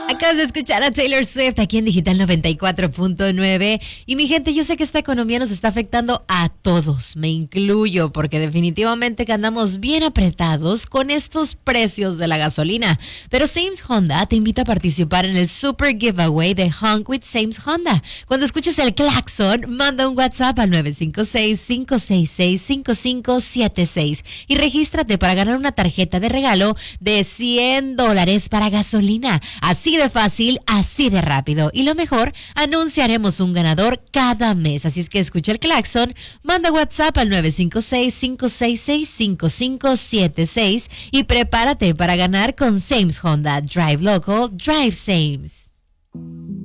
Acabas de escuchar a Taylor Swift aquí en Digital 94.9. Y mi gente, yo sé que esta economía nos está afectando a todos, me incluyo, porque definitivamente que andamos bien apretados con estos precios de la gasolina. Pero Sames Honda te invita a participar en el Super Giveaway de Honk with Sames Honda. Cuando escuches el claxon, manda un WhatsApp al 956-566-5576 y regístrate para ganar una tarjeta de regalo de $100 para gasolina. Así de fácil, así de rápido. Y lo mejor, anunciaremos un ganador cada mes. Así es que escucha el claxon, manda WhatsApp al 956-566-5576 y prepárate para ganar con Sames Honda. Drive local, drive Sames.